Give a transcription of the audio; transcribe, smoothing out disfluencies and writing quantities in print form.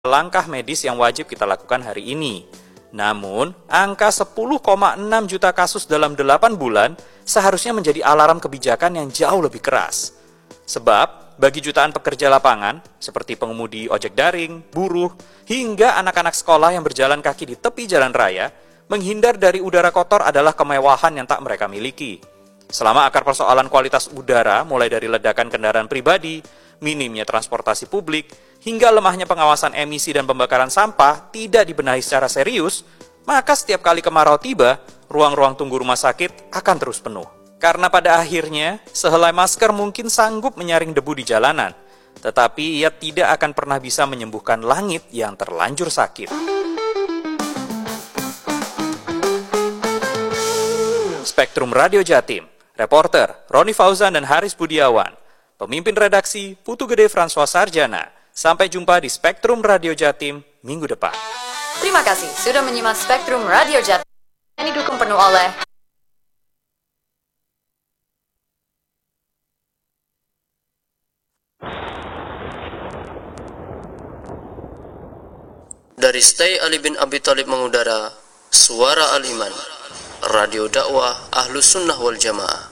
langkah medis yang wajib kita lakukan hari ini. Namun, angka 10,6 juta kasus dalam 8 bulan seharusnya menjadi alarm kebijakan yang jauh lebih keras. Sebab, bagi jutaan pekerja lapangan, seperti pengemudi ojek daring, buruh, hingga anak-anak sekolah yang berjalan kaki di tepi jalan raya, menghindar dari udara kotor adalah kemewahan yang tak mereka miliki. Selama akar persoalan kualitas udara, mulai dari ledakan kendaraan pribadi, minimnya transportasi publik, hingga lemahnya pengawasan emisi dan pembakaran sampah tidak dibenahi secara serius, maka setiap kali kemarau tiba, ruang-ruang tunggu rumah sakit akan terus penuh. Karena pada akhirnya, sehelai masker mungkin sanggup menyaring debu di jalanan, tetapi ia tidak akan pernah bisa menyembuhkan langit yang terlanjur sakit. Spektrum Radio Jatim. Reporter Roni Fauzan dan Haris Budiawan. Pemimpin redaksi Putu Gede François Sarjana. Sampai jumpa di Spektrum Radio Jatim minggu depan. Terima kasih sudah menyimak Spektrum Radio Jatim. Yang didukung penuh oleh dari Stay Ali bin Abi Thalib mengudara Suara Al-Iman, Radio dakwah Ahlus Sunnah wal Jamaah.